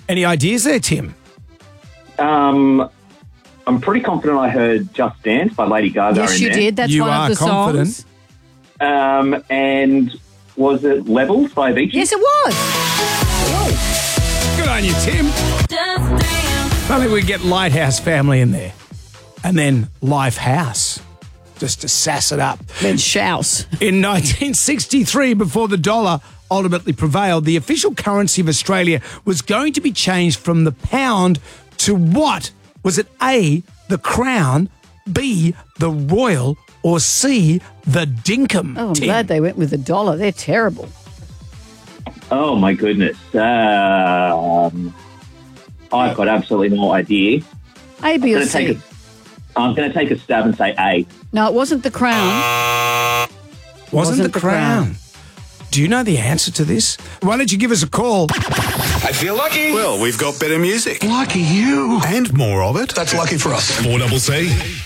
Any ideas there, Tim? I'm pretty confident I heard Just Dance by Lady Gaga Yes, in you there. did. That's You one are of the confident. songs. And was it Levels by Avicii? Yes, it was. Good on you, Tim. I think we get Lighthouse Family in there. And then Lifehouse, just to sass it up. Then Shouse. In 1963, before the dollar ultimately prevailed, the official currency of Australia was going to be changed from the pound to what? Was it A, the crown, B, the royal, or C, the dinkum? Oh, I'm Tim? glad they went with the dollar. They're terrible. Oh, my goodness. I've got absolutely no idea. A, B, or C? I'm going to take a stab and say A. No, it wasn't the crown. Wasn't the crown. Do you know the answer to this? Why don't you give us a call? I feel lucky. Well, we've got better music. Lucky you. And more of it. That's lucky for us. 4CC.